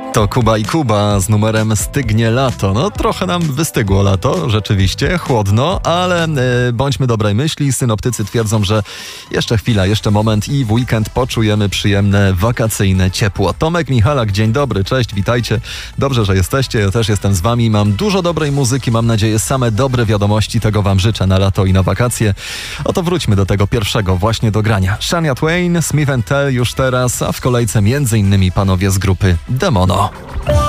To Kuba i Kuba z numerem Stygnie lato. No trochę nam wystygło lato, rzeczywiście, chłodno, ale bądźmy dobrej myśli. Synoptycy twierdzą, że jeszcze chwila, jeszcze moment i w weekend poczujemy przyjemne, wakacyjne ciepło. Tomek Michalak, dzień dobry, cześć, witajcie. Dobrze, że jesteście, ja też jestem z wami. Mam dużo dobrej muzyki, mam nadzieję same dobre wiadomości, tego wam życzę na lato i na wakacje. Oto wróćmy do tego pierwszego właśnie do grania. Shania Twain, Smith & Tell już teraz, a w kolejce m.in. panowie z grupy Demono.